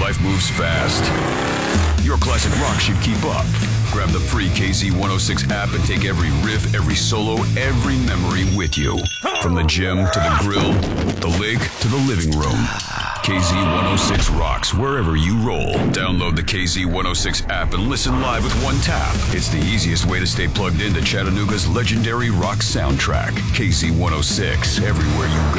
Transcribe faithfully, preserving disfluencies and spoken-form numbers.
Life moves fast. Your classic rock should keep up. Grab the free K Z one oh six app and take every riff, every solo, every memory with you. From the gym to the grill, the lake to the living room. K Z one oh six rocks wherever you roll. Download the K Z one oh six app and listen live with one tap. It's the easiest way to stay plugged into Chattanooga's legendary rock soundtrack. K Z one oh six, everywhere you go.